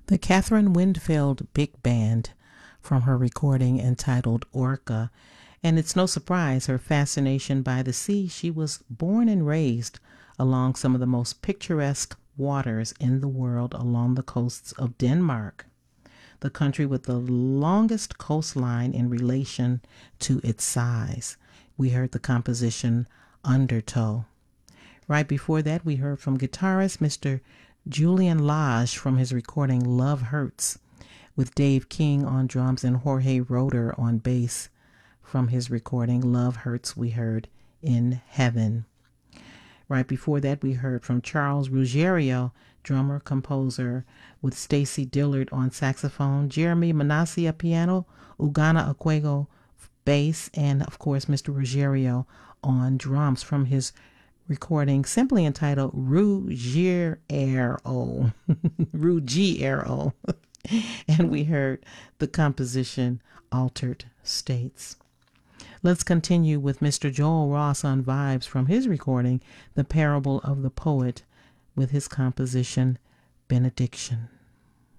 The Catherine Winfield Big Band from her recording entitled Orca. And it's no surprise her fascination by the sea. She was born and raised along some of the most picturesque waters in the world along the coasts of Denmark, the country with the longest coastline in relation to its size. We heard the composition Undertow. Right before that, we heard from guitarist Mr. Julian Lage from his recording Love Hurts, with Dave King on drums and Jorge Roeder on bass. From his recording Love Hurts, we heard In Heaven. Right before that, we heard from Charles Ruggiero, drummer, composer, with Stacy Dillard on saxophone, Jeremy Manassia piano, Ugana Aquego bass, and of course Mr. Ruggiero on drums from his recording simply entitled Ruggiero. Ruggiero. And we heard the composition Altered States. Let's continue with Mr. Joel Ross on vibes from his recording The Parable of the Poet with his composition Benediction.